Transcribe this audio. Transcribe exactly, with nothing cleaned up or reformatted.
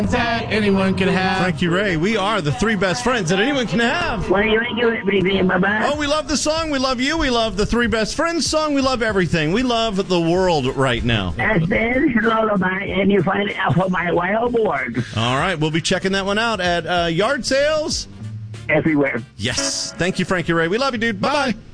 that anyone can have. Frankie Ray, we are the three best friends that anyone can have. What do you think of everything, Baba? Oh, we love the song. We love you. We love the three best friends song. We love everything. We love the world right now. That's been Lullaby, and you find it out on my wild board. All right, we'll be checking that one out at uh, yard sales. Everywhere. Yes. Thank you, Frankie Ray. We love you, dude. Bye-bye.